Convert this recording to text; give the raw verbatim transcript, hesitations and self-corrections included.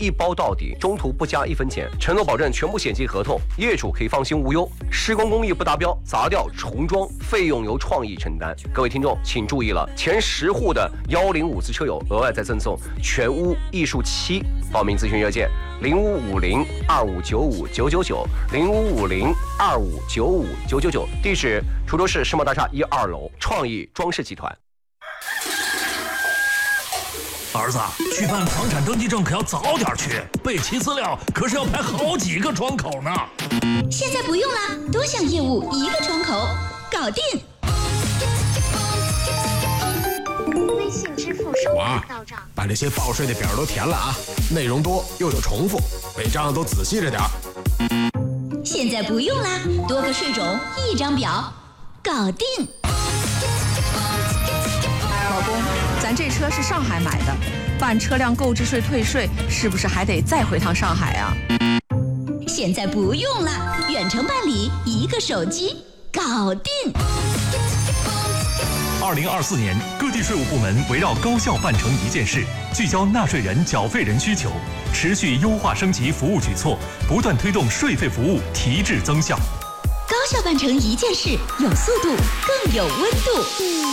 一包到底，中途不加一分钱，承诺保证全部险金合同，业主可以放心无忧。施工工艺不达标，砸掉重装，费用由创意承担。各位听众请注意了，前十户的幺零五次车友额外再赠送全屋艺术漆。报名咨询热线零五五零二五九五九九九零五五零二五九五九九九，地址滁州市世贸大厦一二楼，创意装饰集团。 儿子，去办房产登记证可要早点去，备齐资料可是要排好几个窗口呢。 现在不用了，多项业务一个窗口，搞定。 微信支付收款到账， 把这些报税的表都填了啊，内容多又有重复，每张都仔细着点。 现在不用啦，多个税种一张表，搞定。 老公，咱这车是上海买的，办车辆购置税退税是不是还得再回趟上海啊？ 现在不用了，远程办理，一个手机，搞定。 二零二四年，各地税务部门围绕高效办成一件事，聚焦纳税人、缴费人需求，持续优化升级服务举措，不断推动税费服务提质增效。 高效办成一件事，有速度，更有温度。